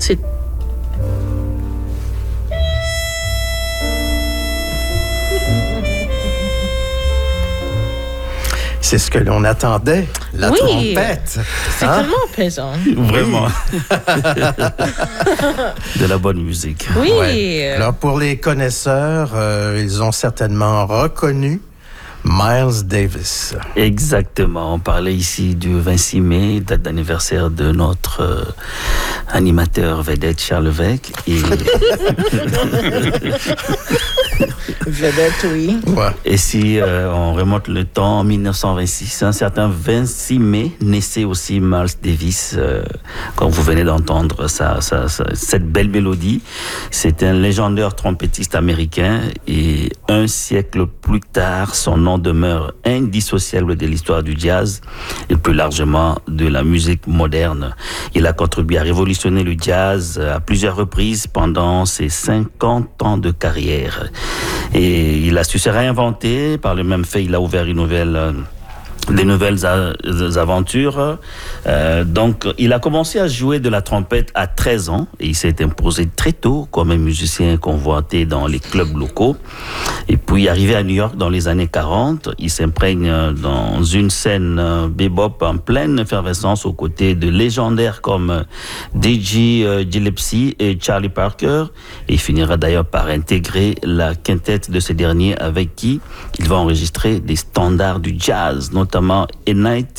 C'est ce que l'on attendait, la trompette. C'est tellement apaisant. Vraiment. De la bonne musique. Oui. Ouais. Alors, pour les connaisseurs, ils ont certainement reconnu Miles Davis. Exactement. On parlait ici du 26 mai, date d'anniversaire de notre animateur vedette Charles Lévesque. Et... vedette, oui. Ouais. Et si on remonte le temps, en 1926, un certain 26 mai, naissait aussi Miles Davis, comme vous venez d'entendre cette belle mélodie. C'est un légendaire trompettiste américain et un siècle plus tard, son nom demeure indissociable de l'histoire du jazz et plus largement de la musique moderne. Il a contribué à révolutionner le jazz à plusieurs reprises pendant ses 50 ans de carrière. Et il a su se réinventer. Par le même fait, il a ouvert des nouvelles aventures. Donc, il a commencé à jouer de la trompette à 13 ans et il s'est imposé très tôt comme un musicien convoité dans les clubs locaux. Et puis, arrivé à New York dans les années 40, il s'imprègne dans une scène bebop en pleine effervescence aux côtés de légendaires comme Dizzy Gillespie et Charlie Parker. Et il finira d'ailleurs par intégrer la quintette de ces derniers avec qui il va enregistrer des standards du jazz, notamment A Night